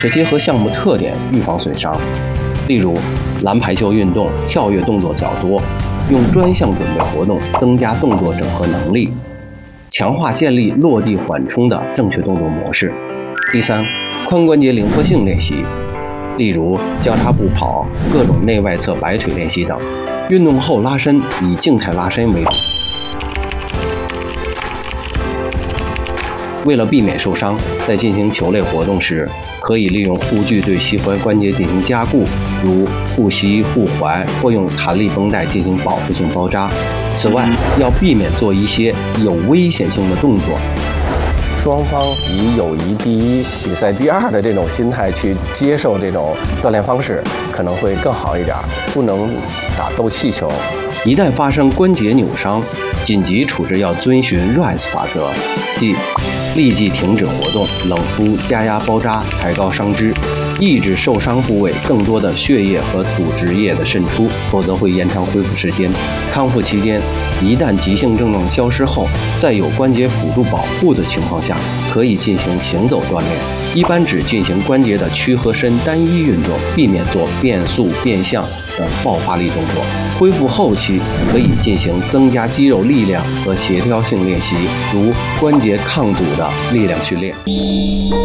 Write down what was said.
是结合项目特点预防损伤。例如，篮排球运动跳跃动作较多，用专项准备活动增加动作整合能力，强化建立落地缓冲的正确动作模式。第三，髋关节灵活性练习，例如交叉步跑、各种内外侧摆腿练习等。运动后拉伸以静态拉伸为主。为了避免受伤，在进行球类活动时，可以利用护具对膝踝关节进行加固，如护膝、护踝，或用弹力绷带进行保护性包扎。此外，要避免做一些有危险性的动作。 双方以友谊第一、比赛第二的这种心态去接受这种锻炼方式，可能会更好一点。不能打斗气球。 一旦发生关节扭伤，紧急处置要遵循 RICE 法则，即立即停止活动、冷敷、加压包扎、抬高伤肢，抑制受伤部位更多的血液和组织液的渗出，否则会延长恢复时间。康复期间，一旦急性症状消失后，在有关节辅助保护的情况下，可以进行行走锻炼，一般只进行关节的屈和伸单一运动，避免做变速、变向等爆发力动作。恢复后期可以进行增加肌肉力量和协调性练习，如关节抗阻的力量训练。